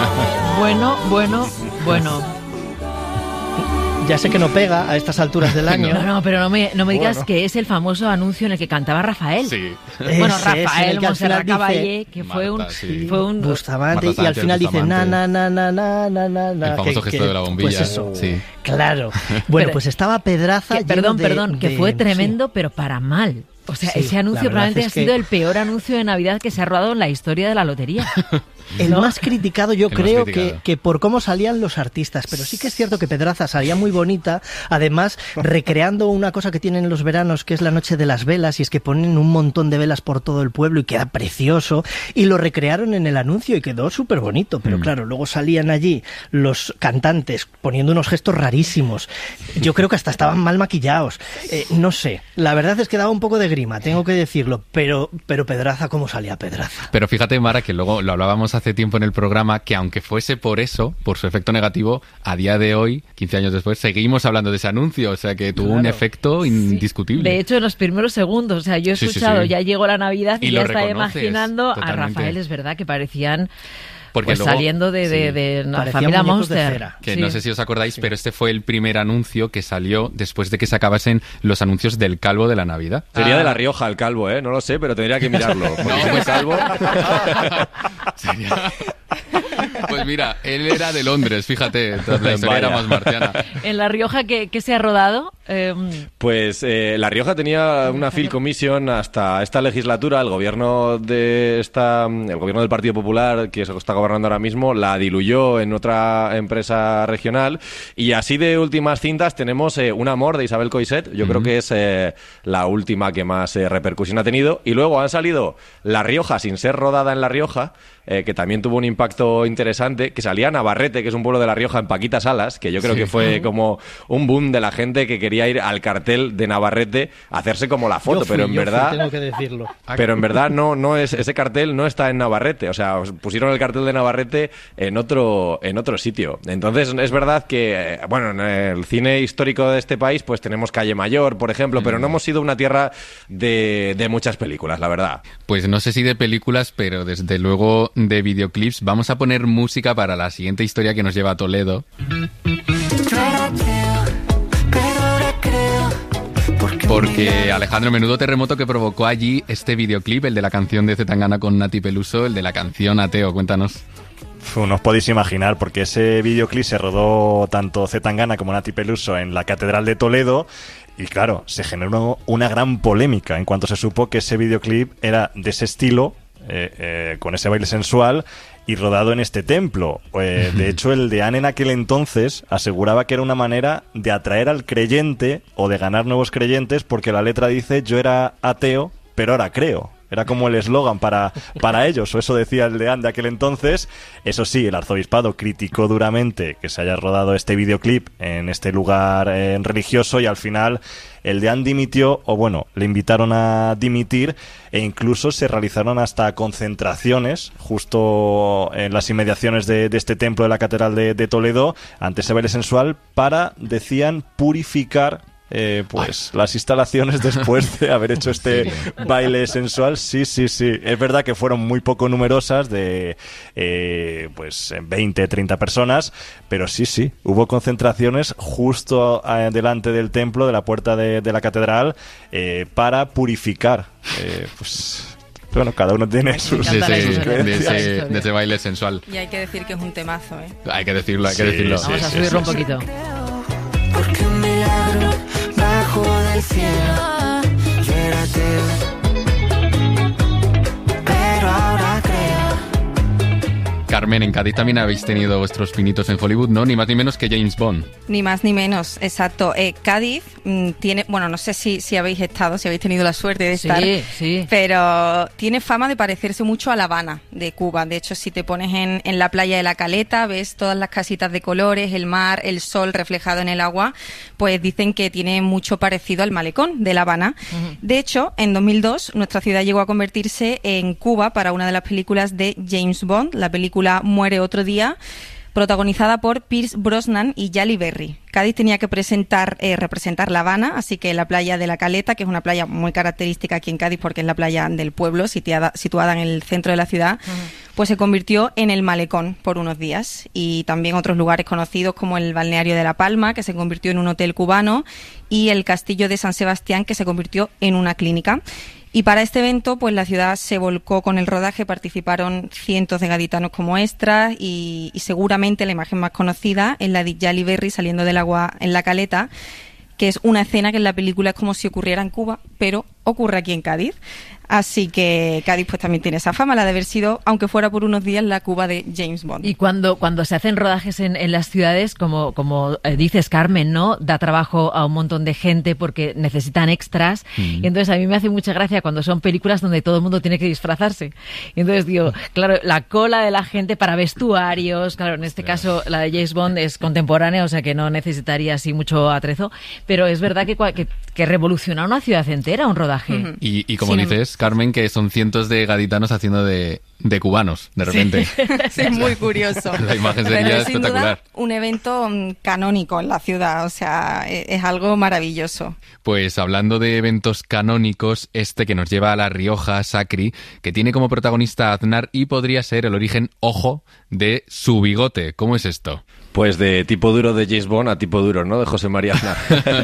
Bueno. Ya sé que no pega a estas alturas del año. No, pero no me digas que es el famoso anuncio en el que cantaba Rafael. Sí. Bueno, Rafael Montserrat Caballé, que fue un Bustamante, y al final dice na. El famoso gesto de la bombilla. Pues eso, sí. Claro. Bueno, pues estaba Pedraza. Perdón, que fue tremendo, pero para mal. O sea, ese anuncio probablemente ha sido el peor anuncio de Navidad que se ha rodado en la historia de la lotería. El más criticado, yo creo que por cómo salían los artistas, pero sí que es cierto que Pedraza salía muy bonita, además recreando una cosa que tienen los veranos, que es la noche de las velas, y es que ponen un montón de velas por todo el pueblo y queda precioso, y lo recrearon en el anuncio y quedó súper bonito, pero claro, luego salían allí los cantantes poniendo unos gestos rarísimos, yo creo que hasta estaban mal maquillados, no sé, la verdad es que daba un poco de grima, tengo que decirlo, pero Pedraza, ¿cómo salía Pedraza? Pero fíjate, Mara, que luego lo hablábamos hace tiempo en el programa, que aunque fuese por eso, por su efecto negativo, a día de hoy, 15 años después, seguimos hablando de ese anuncio, o sea que tuvo un efecto indiscutible. De hecho, en los primeros segundos, o sea, yo he escuchado, ya llegó la Navidad y ya estaba imaginando totalmente. A Rafael, es verdad, que parecían... Porque pues luego, saliendo de la familia Monster. Que no sé si os acordáis, pero este fue el primer anuncio que salió después de que se acabasen los anuncios del Calvo de la Navidad. Sería de La Rioja el Calvo, ¿eh? No lo sé, pero tendría que mirarlo. No, pues Calvo. Pues mira, él era de Londres, fíjate, la historia era más marciana. ¿En La Rioja qué se ha rodado? Pues La Rioja tenía una Film Commission hasta esta legislatura. El gobierno del Partido Popular, que se está gobernando ahora mismo, la diluyó en otra empresa regional. Y así de últimas cintas tenemos Un amor de Isabel Coixet. Yo creo que es la última que más repercusión ha tenido. Y luego han salido La Rioja sin ser rodada en La Rioja, que también tuvo un impacto interesante, que salía Navarrete, que es un pueblo de La Rioja, en Paquita Salas, que yo creo que fue como un boom de la gente que quería ir al cartel de Navarrete a hacerse como la foto, pero en verdad tengo que decirlo. Pero en verdad no es, ese cartel no está en Navarrete, o sea, pusieron el cartel de Navarrete en otro sitio. Entonces es verdad que, bueno, en el cine histórico de este país pues tenemos Calle Mayor, por ejemplo, pero no hemos sido una tierra de muchas películas, la verdad. Pues no sé si de películas, pero desde luego de videoclips. Vamos a poner música para la siguiente historia que nos lleva a Toledo. Porque Alejandro, menudo terremoto que provocó allí este videoclip, el de la canción de Zetangana con Nati Peluso, el de la canción Ateo, cuéntanos. No os podéis imaginar, porque ese videoclip se rodó tanto Zetangana como Nati Peluso en la Catedral de Toledo. Y claro, se generó una gran polémica en cuanto se supo que ese videoclip era de ese estilo, con ese baile sensual y rodado en este templo. De hecho, el deán en aquel entonces aseguraba que era una manera de atraer al creyente o de ganar nuevos creyentes, porque la letra dice: yo era ateo, pero ahora creo. Era como el eslogan para ellos, o eso decía el deán de aquel entonces. Eso sí, el arzobispado criticó duramente que se haya rodado este videoclip en este lugar religioso, y al final el deán dimitió, o bueno, le invitaron a dimitir, e incluso se realizaron hasta concentraciones justo en las inmediaciones de este templo de la Catedral de Toledo ante ese baile sensual para, decían, purificar las instalaciones después de haber hecho este baile sensual. Sí. Es verdad que fueron muy poco numerosas, de 20, 30 personas, pero sí, hubo concentraciones justo delante del templo, de la puerta de la catedral, para purificar. Bueno, cada uno tiene sus de ese baile sensual. Y hay que decir que es un temazo, ¿eh? Hay que decirlo. Vamos a subirlo un poquito. Porque un milagro bajo del cielo, yo era ateo, pero ahora creo. Carmen, en Cádiz también habéis tenido vuestros pinitos en Hollywood, ¿no? Ni más ni menos que James Bond. Ni más ni menos, exacto. Cádiz tiene, bueno, no sé si habéis estado, si habéis tenido la suerte de estar, sí. Pero tiene fama de parecerse mucho a La Habana de Cuba. De hecho, si te pones en la playa de La Caleta, ves todas las casitas de colores, el mar, el sol reflejado en el agua, pues dicen que tiene mucho parecido al malecón de La Habana. Uh-huh. De hecho, en 2002, nuestra ciudad llegó a convertirse en Cuba para una de las películas de James Bond, la película Muere otro día. protagonizada por Pierce Brosnan y Halle Berry. Cádiz tenía que representar La Habana, así que la playa de La Caleta, que es una playa muy característica aquí en Cádiz porque es la playa del pueblo, situada en el centro de la ciudad, pues se convirtió en el Malecón por unos días. Y también otros lugares conocidos como el balneario de La Palma, que se convirtió en un hotel cubano, y el castillo de San Sebastián, que se convirtió en una clínica. Y para este evento, pues la ciudad se volcó con el rodaje, participaron cientos de gaditanos como extras y seguramente la imagen más conocida es la de Halle Berry saliendo del agua en La Caleta, que es una escena que en la película es como si ocurriera en Cuba, pero ocurre aquí en Cádiz. Así que Cádiz pues también tiene esa fama, la de haber sido, aunque fuera por unos días, la Cuba de James Bond. Y cuando se hacen rodajes en las ciudades, como dices, Carmen, ¿no? Da trabajo a un montón de gente porque necesitan extras. Y entonces a mí me hace mucha gracia cuando son películas donde todo el mundo tiene que disfrazarse. Y entonces digo, claro, la cola de la gente para vestuarios, claro, en este caso la de James Bond es contemporánea, o sea que no necesitaría así mucho atrezo, pero es verdad que revoluciona una ciudad entera un rodaje. Y como dices, Carmen, que son cientos de gaditanos haciendo de cubanos, de repente. Sí, es muy curioso. La imagen sería es, sin espectacular. duda, un evento canónico en la ciudad, o sea, es algo maravilloso. Pues hablando de eventos canónicos, este que nos lleva a La Rioja, Sacri, que tiene como protagonista a Aznar y podría ser el origen, ojo, de su bigote. ¿Cómo es esto? Pues de tipo duro de James Bond a tipo duro, ¿no? De José María Aznar.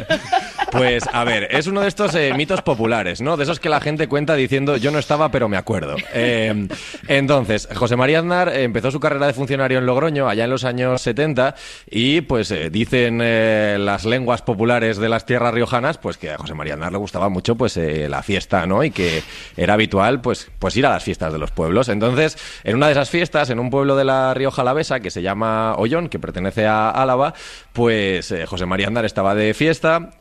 Pues, a ver, es uno de estos mitos populares, ¿no? De esos que la gente cuenta diciendo, yo no estaba, pero me acuerdo. Entonces, José María Aznar empezó su carrera de funcionario en Logroño, allá en los años 70, y pues dicen las lenguas populares de las tierras riojanas, pues que a José María Aznar le gustaba mucho pues la fiesta, ¿no? Y que era habitual pues ir a las fiestas de los pueblos. Entonces, en una de esas fiestas, en un pueblo de La Rioja Alavesa, que se llama Ollón, que pertenece a Álava, pues José María Aznar estaba de fiesta.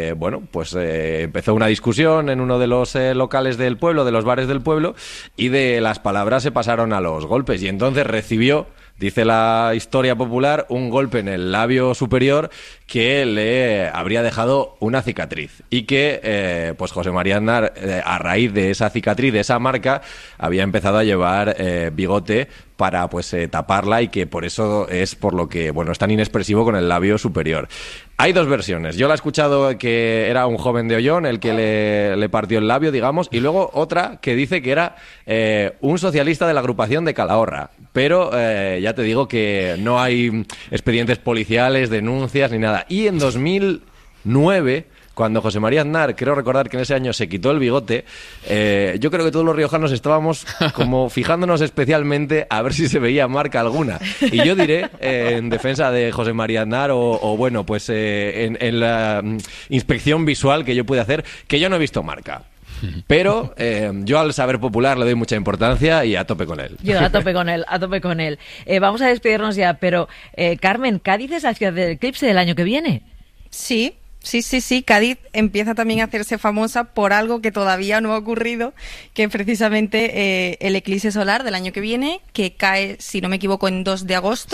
Empezó una discusión en uno de los locales del pueblo, de los bares del pueblo, y de las palabras se pasaron a los golpes, y entonces recibió, dice la historia popular, un golpe en el labio superior que le habría dejado una cicatriz, y que pues José María Aznar, a raíz de esa cicatriz, de esa marca, había empezado a llevar bigote para pues taparla, y que por eso es por lo que es tan inexpresivo con el labio superior. Hay dos versiones. Yo la he escuchado que era un joven de Ollón el que le partió el labio, digamos, y luego otra que dice que era un socialista de la agrupación de Calahorra. Pero ya te digo que no hay expedientes policiales, denuncias ni nada. Y en 2009... cuando José María Aznar, creo recordar que en ese año se quitó el bigote, yo creo que todos los riojanos estábamos como fijándonos especialmente a ver si se veía marca alguna. Y yo diré, en defensa de José María Aznar, en la inspección visual que yo pude hacer, que yo no he visto marca. Pero yo al saber popular le doy mucha importancia y a tope con él. Yo a tope con él. Vamos a despedirnos ya, pero Carmen, ¿Cádiz es la ciudad del eclipse del año que viene? Sí. Cádiz empieza también a hacerse famosa por algo que todavía no ha ocurrido, que es precisamente el eclipse solar del año que viene, que cae, si no me equivoco, en 2 de agosto,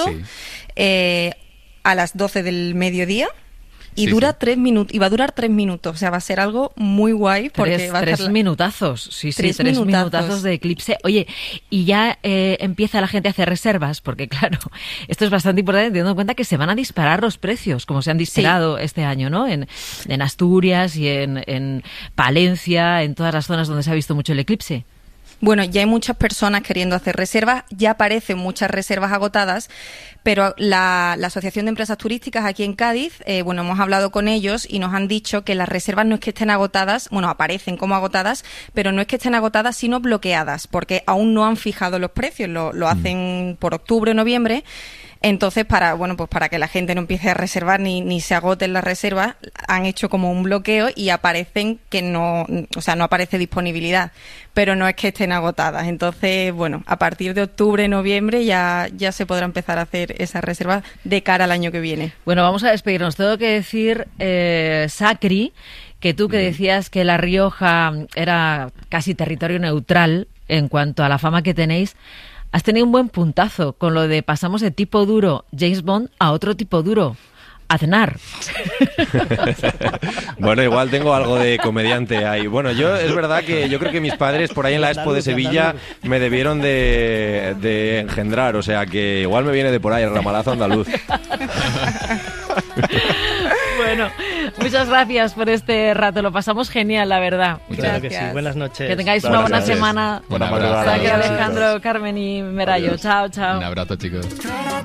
a las 12 del mediodía. Y dura 3 minutos, y va a durar 3 minutos, o sea, va a ser algo muy guay. Porque va a tres minutazos, tres minutazos de eclipse. Oye, y ya empieza la gente a hacer reservas, porque claro, esto es bastante importante, teniendo en cuenta que se van a disparar los precios, como se han disparado este año, ¿no? En Asturias y en Palencia, en todas las zonas donde se ha visto mucho el eclipse. Bueno, ya hay muchas personas queriendo hacer reservas, ya aparecen muchas reservas agotadas, pero la Asociación de Empresas Turísticas aquí en Cádiz, hemos hablado con ellos y nos han dicho que las reservas no es que estén agotadas, aparecen como agotadas, pero no es que estén agotadas, sino bloqueadas, porque aún no han fijado los precios, lo hacen por octubre o noviembre. Entonces, para que la gente no empiece a reservar ni se agoten las reservas, han hecho como un bloqueo y aparecen que no aparece disponibilidad, pero no es que estén agotadas. Entonces, a partir de octubre, noviembre ya se podrá empezar a hacer esas reservas de cara al año que viene. Bueno, vamos a despedirnos. Tengo que decir, Sacri, que tú que decías que La Rioja era casi territorio neutral en cuanto a la fama que tenéis, has tenido un buen puntazo con lo de pasamos de tipo duro James Bond a otro tipo duro, a cenar. Bueno, igual tengo algo de comediante ahí. Bueno, es verdad que yo creo que mis padres por ahí en la Expo de Sevilla me debieron de engendrar, o sea que igual me viene de por ahí el ramalazo andaluz. Bueno, muchas gracias por este rato, lo pasamos genial, la verdad. Claro que sí, buenas noches. Que tengáis una buena semana. Un abrazo. Alejandro, Carmen y Merayo. Chao, chao. Un abrazo, chicos.